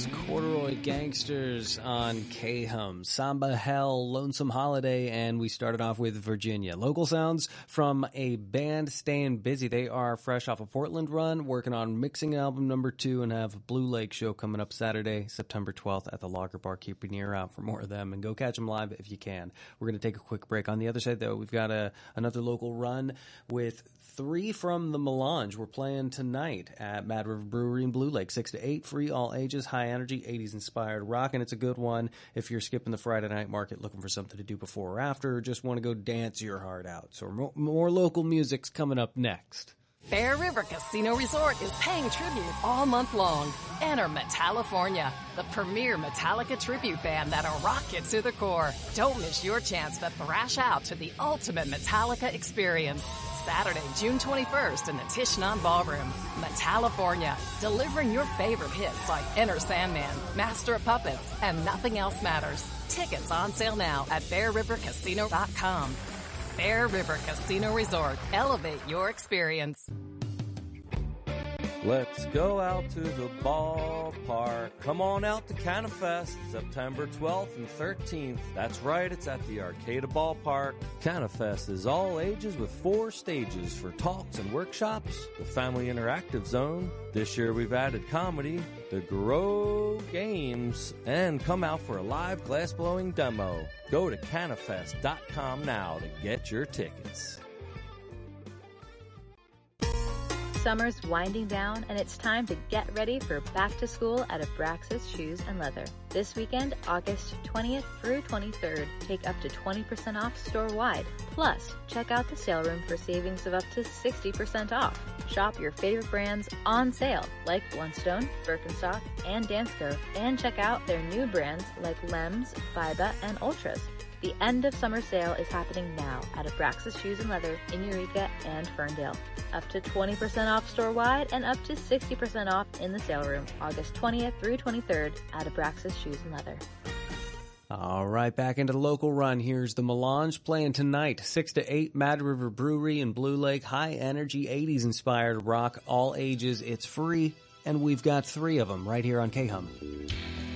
is Corduroy Gangsters on K-Hum, Samba Hell, Lonesome Holiday, and we started off with Virginia. Local sounds from a band staying busy. They are fresh off a Portland run, working on mixing album number 2, and have a Blue Lake show coming up Saturday, September 12th at the Lager Bar. Keep an ear out for more of them, and go catch them live if you can. We're going to take a quick break. On the other side, though, we've got another local run with 3 from the Melange. We're playing tonight at Mad River Brewery in Blue Lake, 6 to 8, free all ages, high energy, 80s inspired rock, and it's a good one if you're skipping the Friday night market looking for something to do before or after, or just want to go dance your heart out. So more local music's coming up next. Bear River Casino Resort is paying tribute all month long. Enter Metallifornia, the premier Metallica tribute band that'll rock you to the core. Don't miss your chance to thrash out to the ultimate Metallica experience. Saturday, June 21st in the Tishnan Ballroom. Metallifornia, delivering your favorite hits like Enter Sandman, Master of Puppets, and Nothing Else Matters. Tickets on sale now at BearRiverCasino.com. Bear River Casino Resort. Elevate your experience. Let's go out to the ballpark. Come on out to CanaFest, September 12th and 13th. That's right, it's at the Arcata Ballpark. CanaFest is all ages with 4 stages for talks and workshops, the Family Interactive Zone. This year we've added comedy, the Grow Games, and come out for a live glass-blowing demo. Go to canafest.com now to get your tickets. Summer's winding down, and it's time to get ready for back to school at Abraxas Shoes and Leather. This weekend, August 20th through 23rd, take up to 20% off store-wide. Plus, check out the sale room for savings of up to 60% off. Shop your favorite brands on sale, like Blundstone, Birkenstock, and Dansko, and check out their new brands like Lems, Viba, and Ultras. The end of summer sale is happening now at Abraxas Shoes and Leather in Eureka and Ferndale. Up to 20% off store-wide and up to 60% off in the sale room, August 20th through 23rd at Abraxas Shoes and Leather. All right, back into the local run. Here's the Melange playing tonight, 6 to 8, Mad River Brewery in Blue Lake. High energy, 80s inspired rock, all ages. It's free, and we've got 3 of them right here on K-Hum.